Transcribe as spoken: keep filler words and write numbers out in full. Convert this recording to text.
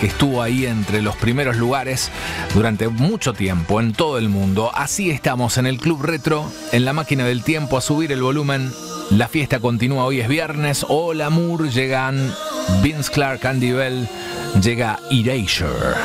que estuvo ahí entre los primeros lugares durante mucho tiempo en todo el mundo. Así estamos en el Club Retro, en la máquina del tiempo, a subir el volumen. La fiesta continúa, hoy es viernes. Hola Moore, llegan Vince Clarke, Andy Bell, llega Erasure.